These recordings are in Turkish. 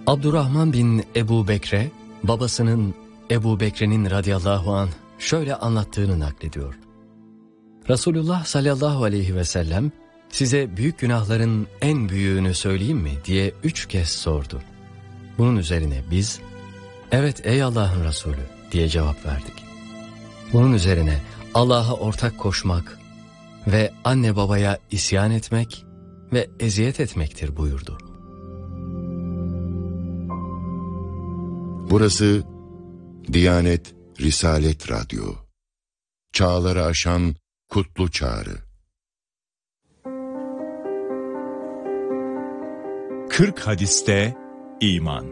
Abdurrahman bin Ebu Bekre, babasının Ebu Bekre'nin radıyallahu anh şöyle anlattığını naklediyor. Resulullah sallallahu aleyhi ve sellem, size büyük günahların en büyüğünü söyleyeyim mi diye 3 kez sordu. Bunun üzerine biz, evet ey Allah'ın Resulü diye cevap verdik. Bunun üzerine Allah'a ortak koşmak ve anne babaya isyan etmek ve eziyet etmektir buyurdu. Burası Diyanet Risalet Radyo. Çağları aşan kutlu çağrı. 40 hadiste iman.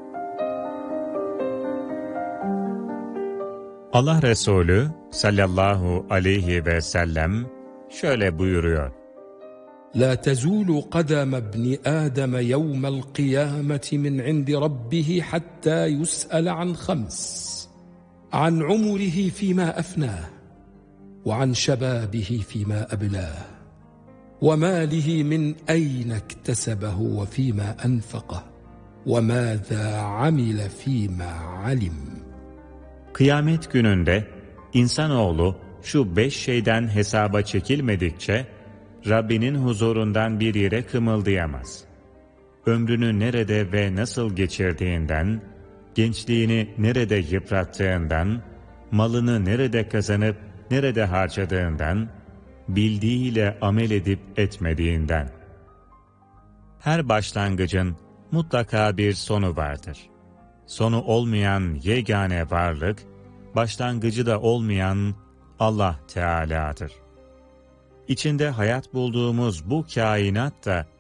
Allah Resulü sallallahu aleyhi ve sellem şöyle buyuruyor. لا تزول قدم ابن آدم يوم القيامة من عند ربه حتى يسأل عن 5: عن عمره فيما أفناه، وعن شبابه فيما أبلاه، وماله من أين اكتسبه وفيما أنفقه، وماذا عمل فيما علم. Kıyamet gününde insanoğlu şu 5 şeyden hesaba çekilmedikçe Rabbinin huzurundan bir yere kımıldayamaz. Ömrünü nerede ve nasıl geçirdiğinden, gençliğini nerede yıprattığından, malını nerede kazanıp nerede harcadığından, bildiğiyle amel edip etmediğinden. Her başlangıcın mutlaka bir sonu vardır. Sonu olmayan yegane varlık, başlangıcı da olmayan Allah Teala'dır. İçinde hayat bulduğumuz bu kainat da